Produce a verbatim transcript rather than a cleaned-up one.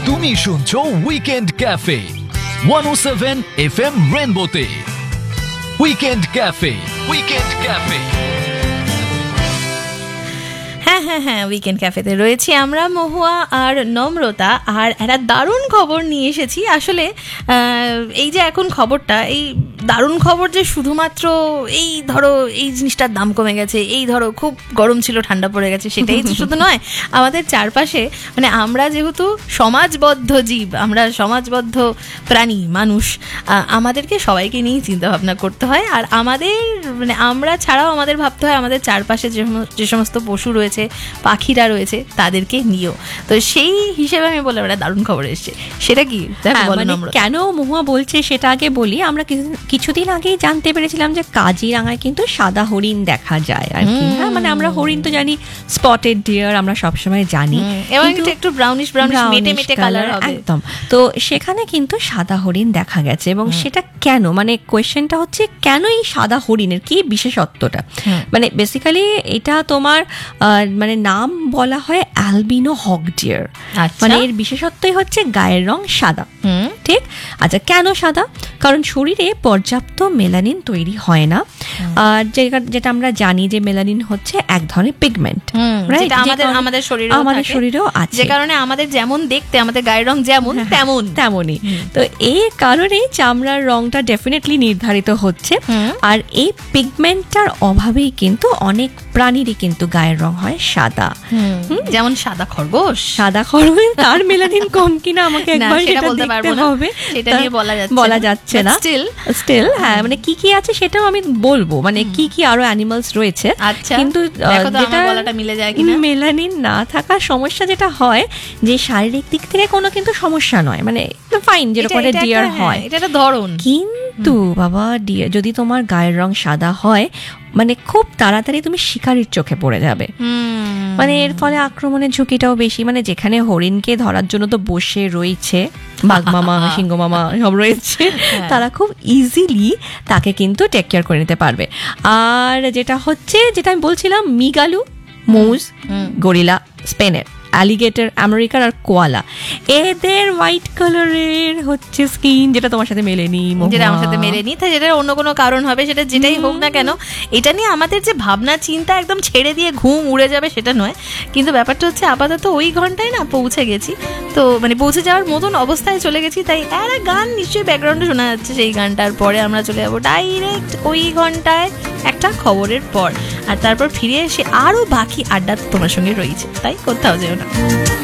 তুমি শুনছো weekend cafe one ও seven F M রেনবোতে। Weekend cafe weekend cafe হ্যাঁ হ্যাঁ হ্যাঁ উইকেন্ড ক্যাফেতে রয়েছি আমরা, মহুয়া আর নম্রতা। আর একটা দারুণ খবর নিয়ে এসেছি। আসলে এই যে এখন খবরটা, এই দারুণ খবর যে শুধুমাত্র এই ধরো এই জিনিসটার দাম কমে গেছে, এই ধরো খুব গরম ছিল ঠান্ডা পড়ে গেছে, সেটাই শুধু নয়। আমাদের চারপাশে মানে আমরা যেহেতু সমাজবদ্ধ জীব, আমরা সমাজবদ্ধ প্রাণী মানুষ, আমাদেরকে সবাইকে নিয়েই চিন্তা ভাবনা করতে হয়। আর আমাদের মানে আমরা ছাড়াও আমাদের ভাবতে হয় আমাদের চারপাশে যে সমস্ত পশু রয়েছে, পাখিরা রয়েছে, তাদেরকে নিয়েও। তো সেই হিসেবে আমি বললাম একটা দারুণ খবর এসছে। সেটা কি কেন মহুয়া বলছে সেটা আগে বলি। আমরা কিছুদিন আগেই জানতে পেরেছিলাম যে কাজিরাঙায় কিন্তু সাদা হরিণ দেখা যায় আর কি। হ্যাঁ, মানে আমরা হরিণ তো জানি স্পটেড ডিয়ার, আমরা সবসময় জানি, এবং একটু ব্রাউনিশ ব্রাউনিশ মেটে মেটে কালার হবে একদম। তো সেখানে কিন্তু সাদা হরিণ দেখা গেছে। এবং সেটা কেন, মানে কোয়েশ্চেনটা হচ্ছে কেন এই সাদা হরিণের কি বিশেষত্বটা। মানে বেসিক্যালি এটা তোমার মানে নাম বলা হয় অ্যালবিনো হক ডিয়ার। মানে এর বিশেষত্বই হচ্ছে গায়ের রং সাদা। ঠিক আচ্ছা, কেন সাদা? কারণ শরীরে পর্যাপ্ত মেলানিন তৈরি হয় না। আর যেটা আমরা জানি যে মেলানিন হচ্ছে এক ধরনের পিগমেন্ট, আমাদের আমাদের শরীরে আমাদের শরীরেও আছে, যে কারণে আমাদের যেমন দেখতে আমাদের গায়ের রং যেমন তেমন তেমনই। তো এই কারণেই চামড়ার রংটা ডেফিনেটলি নির্ধারিত হচ্ছে। আর এই পিগমেন্টটার অভাবেই কিন্তু অনেক প্রাণীরই কিন্তু গায়ের রং হয় সাদা। যেমন সাদা খরগোশ। সাদা খরগোশ তার মেলানিন কম কিনা আমাকে একবার সেটা বলতে পারবো না, সেটা নিয়ে বলা যাচ্ছে বলা যাচ্ছে না স্টিল স্টিল হ্যাঁ, মানে কি কি আছে সেটাও আমি বলবো, মানে কি কি আরো অ্যানিমালস রয়েছে। কিন্তু যেটা মিলে যায় কিনা, মেলানিন না থাকার সমস্যা যেটা হয় যে শারীরিক দিক থেকে কোনো কিন্তু সমস্যা নয়, মানে ফাইন যেরকম একটা ডিয়ার হয়, এটা একটা ধরন। কিন্তু বাবা ডিয়ার যদি তোমার গায়ের রং সাদা হয়, মানে খুব তাড়াতাড়ি তুমি শিকারীর চোখে পড়ে যাবে। মানে এর ফলে আক্রমণের ঝুঁকিটাও বেশি। মানে যেখানে হরিণকে ধরার জন্য তো বসে রয়েছে বাঘ মামা, সিংহ মামা সব রয়েছে, তারা খুব ইজিলি তাকে কিন্তু টেক কেয়ার করে নিতে পারবে। আর যেটা হচ্ছে, যেটা আমি বলছিলাম, মিগালু, মুজ, গরিলা স্পেনের, অ্যালিগেটর আমেরিকার, আর কোয়ালা, এদের হোয়াইট কালারের হচ্ছে স্কিন, যেটা তোমার সাথে মেলেনি, যেটা আমার সাথে মেলেনি, তাই যেটা অন্য কোনো কারণ হবে, সেটা যেটাই হোক না কেন, এটা নিয়ে আমাদের যে ভাবনা চিন্তা একদম ছেড়ে দিয়ে ঘুম উড়ে যাবে সেটা নয়। কিন্তু ব্যাপারটা হচ্ছে আপাতত ওই ঘন্টায় না পৌঁছে গেছি, তো মানে পৌঁছে যাওয়ার মতন অবস্থায় চলে গেছি। তাই একটা গান নিশ্চয়ই ব্যাকগ্রাউন্ডে শোনা যাচ্ছে, সেই গানটার পরে আমরা চলে যাবো ডাইরেক্ট ওই ঘন্টায় একটা খবরের পর। আর তারপর ফিরে এসে আরো বাকি আড্ডা তোমার সঙ্গে রয়েছে, তাই কোথাও যেও না।